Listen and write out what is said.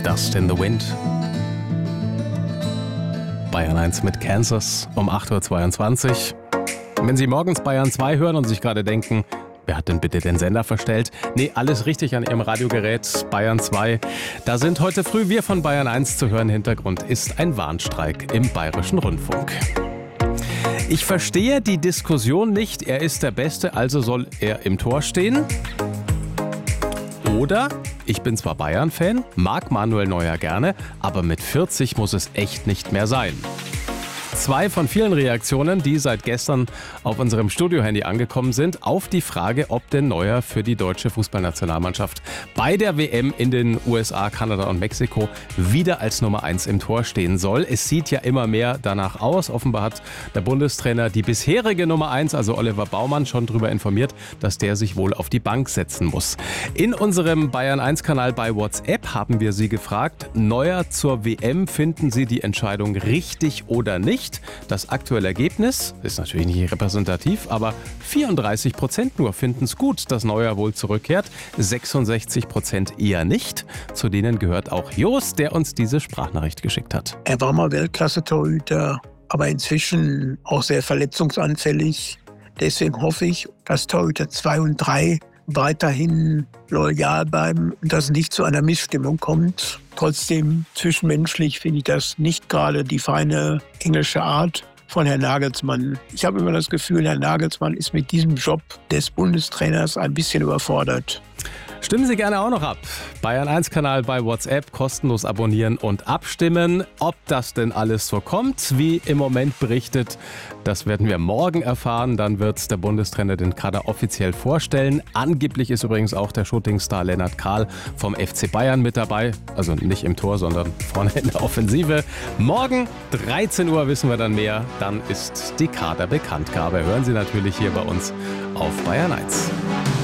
Dust in the Wind. Bayern 1 mit Kansas um 8.22 Uhr. Wenn Sie morgens Bayern 2 hören und sich gerade denken, wer hat denn bitte den Sender verstellt? Nee, alles richtig an Ihrem Radiogerät, Bayern 2. Da sind heute früh wir von Bayern 1 zu hören. Hintergrund ist ein Warnstreik im Bayerischen Rundfunk. Ich verstehe die Diskussion nicht, er ist der Beste, also soll er im Tor stehen. Oder, ich bin zwar Bayern-Fan, mag Manuel Neuer gerne, aber mit 40 muss es echt nicht mehr sein. Zwei von vielen Reaktionen, die seit gestern auf unserem Studiohandy angekommen sind, auf die Frage, ob denn Neuer für die deutsche Fußballnationalmannschaft bei der WM in den USA, Kanada und Mexiko wieder als Nummer 1 im Tor stehen soll. Es sieht ja immer mehr danach aus. Offenbar hat der Bundestrainer die bisherige Nummer 1, also Oliver Baumann, schon darüber informiert, dass der sich wohl auf die Bank setzen muss. In unserem Bayern-1-Kanal bei WhatsApp haben wir Sie gefragt, Neuer zur WM, finden Sie die Entscheidung richtig oder nicht? Das aktuelle Ergebnis ist natürlich nicht repräsentativ, aber 34% nur finden es gut, dass Neuer wohl zurückkehrt, 66% eher nicht. Zu denen gehört auch Jost, der uns diese Sprachnachricht geschickt hat. Er war mal Weltklasse-Torhüter, aber inzwischen auch sehr verletzungsanfällig. Deswegen hoffe ich, dass Torhüter 2 und 3 weiterhin loyal bleiben und dass es nicht zu einer Missstimmung kommt. Trotzdem, zwischenmenschlich finde ich das nicht gerade die feine englische Art von Herrn Nagelsmann. Ich habe immer das Gefühl, Herr Nagelsmann ist mit diesem Job des Bundestrainers ein bisschen überfordert. Stimmen Sie gerne auch noch ab. Bayern 1-Kanal bei WhatsApp, kostenlos abonnieren und abstimmen. Ob das denn alles so kommt, wie im Moment berichtet, das werden wir morgen erfahren. Dann wird der Bundestrainer den Kader offiziell vorstellen. Angeblich ist übrigens auch der Shootingstar Lennart Kahl vom FC Bayern mit dabei. Also nicht im Tor, sondern vorne in der Offensive. Morgen 13 Uhr wissen wir dann mehr. Dann ist die Kaderbekanntgabe. Hören Sie natürlich hier bei uns auf Bayern 1.